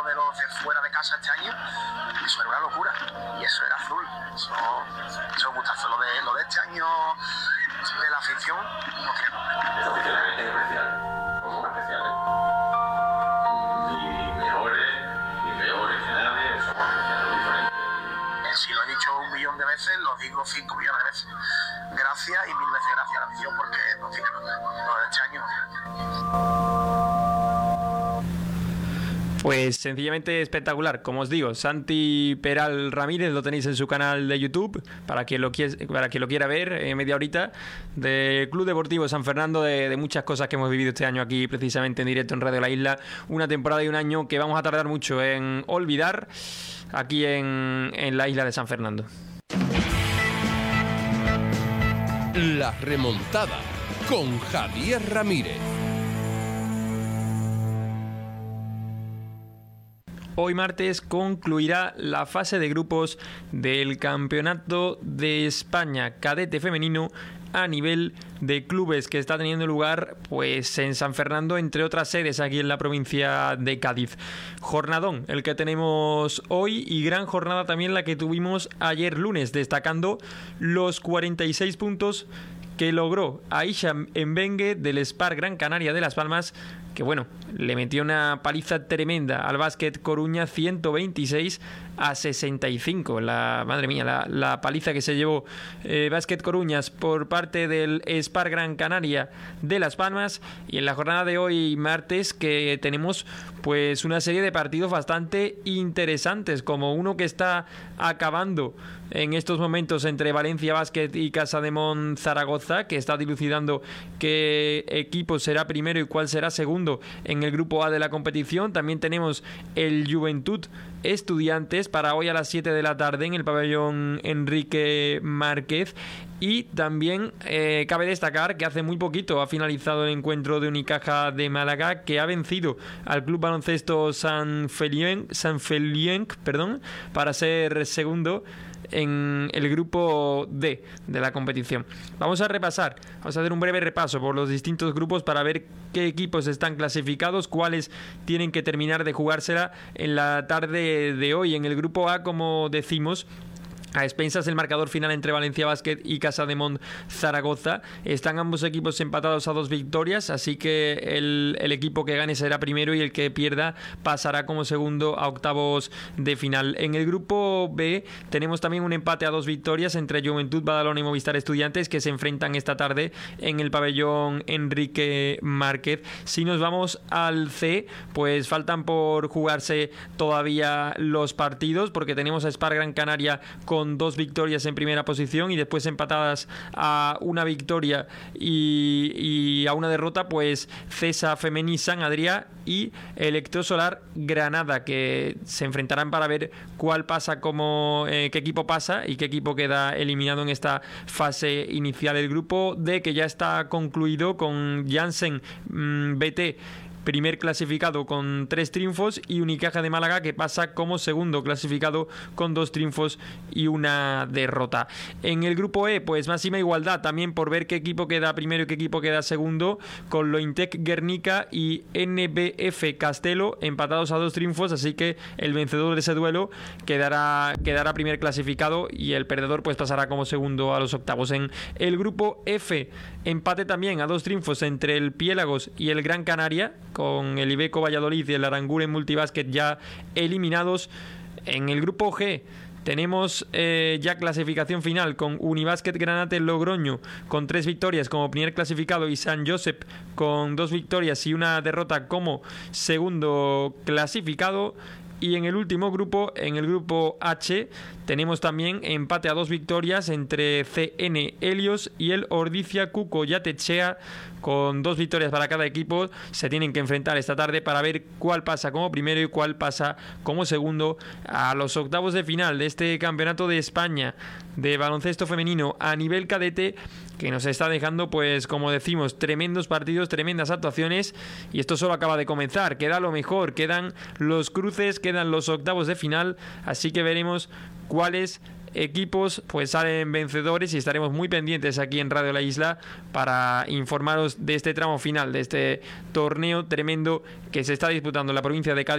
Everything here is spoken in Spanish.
de los de fuera de casa este año, eso era una locura. Y eso era azul. Eso es un gustazo. Lo de este año de la afición no tiene nombre. Esta afición es especial. Somos especiales. Ni mejores, ni peores que nadie. Somos especiales, diferentes. Si lo he dicho 1 millón de veces, lo digo 5 millones de veces. Gracias y 1000 veces gracias a la afición, porque no tiene nombre. Lo de este año no tiene nombre. Pues sencillamente espectacular, como os digo. Santi Peral Ramírez lo tenéis en su canal de YouTube para quien lo quiera ver, media horita del Club Deportivo San Fernando, de muchas cosas que hemos vivido este año aquí precisamente en directo en Radio La Isla. Una temporada y un año que vamos a tardar mucho en olvidar aquí en la isla de San Fernando. La remontada con Javier Ramírez. Hoy martes concluirá la fase de grupos del Campeonato de España Cadete Femenino a nivel de clubes, que está teniendo lugar pues en San Fernando, entre otras sedes aquí en la provincia de Cádiz. Jornadón el que tenemos hoy, y gran jornada también la que tuvimos ayer lunes, destacando los 46 puntos que logró Aisha Mbengue del Spar Gran Canaria de Las Palmas, que bueno, le metió una paliza tremenda al Básquet Coruña, 126-65. Madre mía, la paliza que se llevó Básquet Coruñas por parte del Spar Gran Canaria de Las Palmas. Y en la jornada de hoy, martes, que tenemos pues una serie de partidos bastante interesantes, como uno que está acabando en estos momentos entre Valencia Básquet y Casademont Zaragoza, que está dilucidando qué equipo será primero y cuál será segundo en el grupo A de la competición. También tenemos el Juventud Estudiantes para hoy a las 7 de la tarde en el pabellón Enrique Márquez. Y también cabe destacar que hace muy poquito ha finalizado el encuentro de Unicaja de Málaga, que ha vencido al Club Baloncesto San Feliuenc, para ser segundo en el grupo D de la competición. Vamos a hacer un breve repaso por los distintos grupos para ver qué equipos están clasificados, cuáles tienen que terminar de jugársela en la tarde de hoy. En el grupo A, como decimos, a expensas del marcador final entre Valencia Básquet y Casademont Zaragoza, están ambos equipos empatados a 2 victorias, así que el equipo que gane será primero y el que pierda pasará como segundo a octavos de final. En el grupo B tenemos también un empate a 2 victorias entre Juventud Badalona y Movistar Estudiantes, que se enfrentan esta tarde en el pabellón Enrique Márquez. Si nos vamos al C, pues faltan por jugarse todavía los partidos, porque tenemos a Spar Gran Canaria con 2 victorias en primera posición, y después empatadas a una victoria y a una derrota, pues Cesa Femení San Adrià y Electrosolar Granada, que se enfrentarán para ver cuál pasa, qué equipo pasa y qué equipo queda eliminado en esta fase inicial. El grupo D, que ya está concluido con Janssen BT primer clasificado con 3 triunfos, y Unicaja de Málaga, que pasa como segundo clasificado con 2 triunfos y una derrota. En el grupo E, pues máxima igualdad también por ver qué equipo queda primero y qué equipo queda segundo, con Lointec Guernica y NBF Castelo empatados a 2 triunfos, así que el vencedor de ese duelo quedará primer clasificado y el perdedor pues pasará como segundo a los octavos. En el grupo F, empate también a 2 triunfos entre el Piélagos y el Gran Canaria, con el Ibeco Valladolid y el Aranguren Multibásquet ya eliminados. En el grupo G tenemos ya clasificación final con Unibásquet Granate Logroño con 3 victorias como primer clasificado y San Josep con 2 victorias y una derrota como segundo clasificado. Y en el último grupo, en el grupo H, tenemos también empate a 2 victorias entre CN Helios y el Ordizia Cuco Yatechea, con 2 victorias para cada equipo. Se tienen que enfrentar esta tarde para ver cuál pasa como primero y cuál pasa como segundo a los octavos de final de este Campeonato de España de baloncesto femenino a nivel cadete, que nos está dejando, pues como decimos, tremendos partidos, tremendas actuaciones, y esto solo acaba de comenzar. Queda lo mejor, quedan los cruces, quedan los octavos de final, así que veremos cuáles equipos pues salen vencedores, y estaremos muy pendientes aquí en Radio La Isla para informaros de este tramo final de este torneo tremendo que se está disputando en la provincia de Cádiz